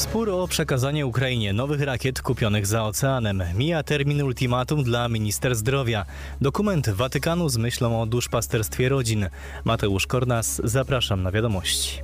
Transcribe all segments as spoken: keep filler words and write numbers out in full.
Spór o przekazanie Ukrainie nowych rakiet kupionych za oceanem. Mija termin ultimatum dla minister zdrowia. Dokument Watykanu z myślą o duszpasterstwie rodzin. Mateusz Kornas, zapraszam na wiadomości.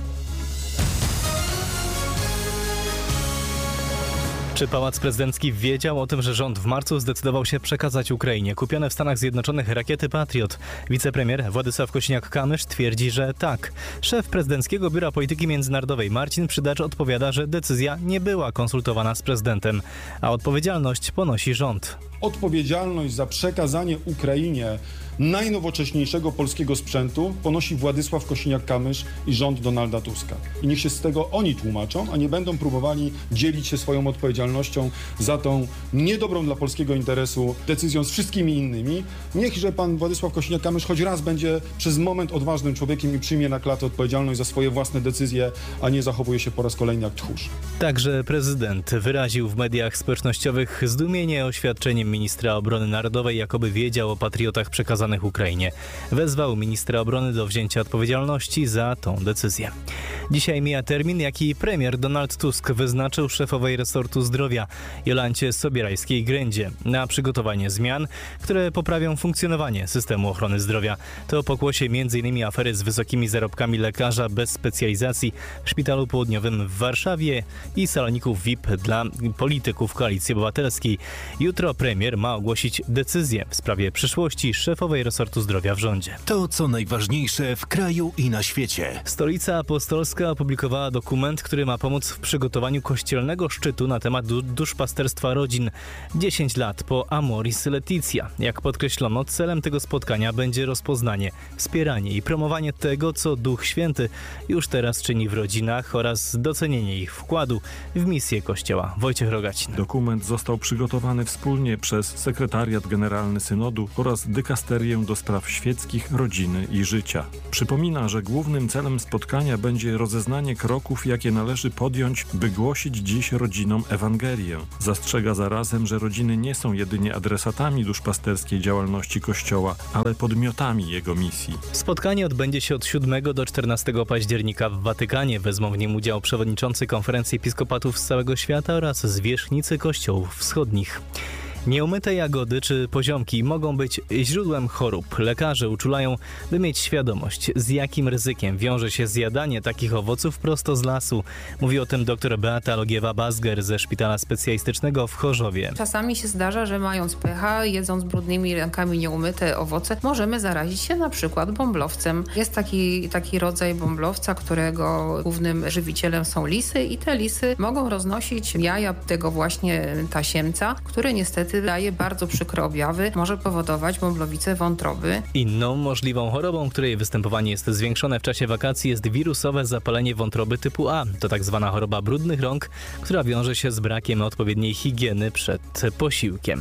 Czy Pałac Prezydencki wiedział o tym, że rząd w marcu zdecydował się przekazać Ukrainie kupione w Stanach Zjednoczonych rakiety Patriot? Wicepremier Władysław Kosiniak-Kamysz twierdzi, że tak. Szef Prezydenckiego Biura Polityki Międzynarodowej Marcin Przydacz odpowiada, że decyzja nie była konsultowana z prezydentem, a odpowiedzialność ponosi rząd. Odpowiedzialność za przekazanie Ukrainie najnowocześniejszego polskiego sprzętu ponosi Władysław Kosiniak-Kamysz i rząd Donalda Tuska. I niech się z tego oni tłumaczą, a nie będą próbowali dzielić się swoją odpowiedzialnością za tą niedobrą dla polskiego interesu decyzją z wszystkimi innymi. Niechże pan Władysław Kosiniak-Kamysz choć raz będzie przez moment odważnym człowiekiem i przyjmie na klatę odpowiedzialność za swoje własne decyzje, a nie zachowuje się po raz kolejny jak tchórz. Także prezydent wyraził w mediach społecznościowych zdumienie oświadczeniem ministra obrony narodowej, jakoby wiedział o patriotach przekazanych Ukrainie. Wezwał ministra obrony do wzięcia odpowiedzialności za tą decyzję. Dzisiaj mija termin, jaki premier Donald Tusk wyznaczył szefowej resortu zdrowia Jolancie Sobierajskiej-Grędzie na przygotowanie zmian, które poprawią funkcjonowanie systemu ochrony zdrowia. To pokłosie między innymi afery z wysokimi zarobkami lekarza bez specjalizacji w Szpitalu Południowym w Warszawie i saloników V I P dla polityków Koalicji Obywatelskiej. Jutro premier ma ogłosić decyzję w sprawie przyszłości szefowej resortu zdrowia w rządzie. To, co najważniejsze w kraju i na świecie. Stolica Apostolska opublikowała dokument, który ma pomóc w przygotowaniu kościelnego szczytu na temat du- duszpasterstwa rodzin. dziesięć lat po Amoris Laetitia. Jak podkreślono, celem tego spotkania będzie rozpoznanie, wspieranie i promowanie tego, co Duch Święty już teraz czyni w rodzinach oraz docenienie ich wkładu w misję Kościoła. Wojciech Rogacin. Dokument został przygotowany wspólnie przez Sekretariat Generalny Synodu oraz Dykasterię do spraw świeckich, rodziny i życia. Przypomina, że głównym celem spotkania będzie rozeznanie kroków, jakie należy podjąć, by głosić dziś rodzinom Ewangelię. Zastrzega zarazem, że rodziny nie są jedynie adresatami duszpasterskiej działalności Kościoła, ale podmiotami jego misji. Spotkanie odbędzie się od siódmego do czternastego października w Watykanie. Wezmą w nim udział przewodniczący Konferencji Episkopatów z całego świata oraz zwierzchnicy kościołów wschodnich. Nieumyte jagody czy poziomki mogą być źródłem chorób. Lekarze uczulają, by mieć świadomość, z jakim ryzykiem wiąże się zjadanie takich owoców prosto z lasu. Mówi o tym dr Beata Logiewa-Bazger ze Szpitala Specjalistycznego w Chorzowie. Czasami się zdarza, że mając pecha, jedząc brudnymi rękami nieumyte owoce, możemy zarazić się na przykład bąblowcem. Jest taki, taki rodzaj bąblowca, którego głównym żywicielem są lisy i te lisy mogą roznosić jaja tego właśnie tasiemca, który niestety daje bardzo przykre objawy, może powodować bąblowicę wątroby. Inną możliwą chorobą, której występowanie jest zwiększone w czasie wakacji, jest wirusowe zapalenie wątroby typu A. To tak zwana choroba brudnych rąk, która wiąże się z brakiem odpowiedniej higieny przed posiłkiem.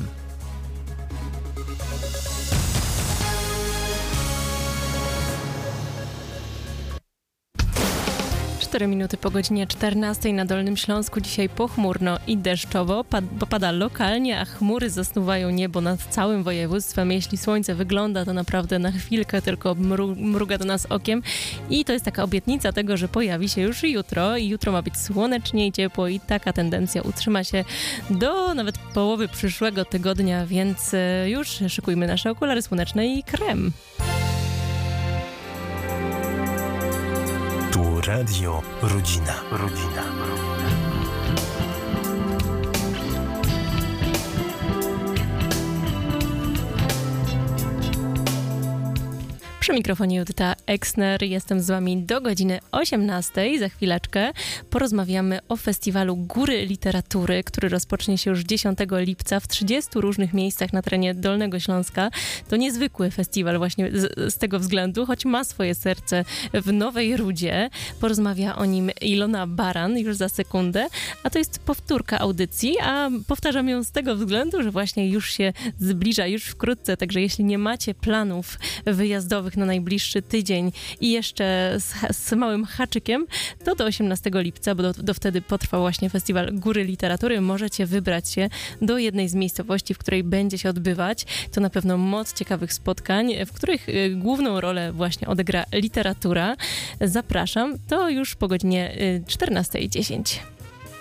cztery minuty po godzinie czternastej na Dolnym Śląsku. Dzisiaj pochmurno i deszczowo, pad- bo pada lokalnie, a chmury zasnuwają niebo nad całym województwem. Jeśli słońce wygląda, to naprawdę na chwilkę tylko mru- mruga do nas okiem. I to jest taka obietnica tego, że pojawi się już jutro. I jutro ma być słonecznie i ciepło i taka tendencja utrzyma się do nawet połowy przyszłego tygodnia, więc już szykujmy nasze okulary słoneczne i krem. Radio Rodzina. Rodzina. Przy mikrofonie Judyta Exner. Jestem z wami do godziny osiemnastej. Za chwileczkę porozmawiamy o festiwalu Góry Literatury, który rozpocznie się już dziesiątego lipca w trzydziestu różnych miejscach na terenie Dolnego Śląska. To niezwykły festiwal właśnie z, z tego względu, choć ma swoje serce w Nowej Rudzie. Porozmawia o nim Ilona Baran już za sekundę, a to jest powtórka audycji, a powtarzam ją z tego względu, że właśnie już się zbliża, już wkrótce, także jeśli nie macie planów wyjazdowych na najbliższy tydzień i jeszcze z, z małym haczykiem, to do osiemnastego lipca, bo do, do wtedy potrwa właśnie festiwal Góry Literatury, możecie wybrać się do jednej z miejscowości, w której będzie się odbywać. To na pewno moc ciekawych spotkań, w których y, główną rolę właśnie odegra literatura. Zapraszam, to już po godzinie y, czternastej dziesięć.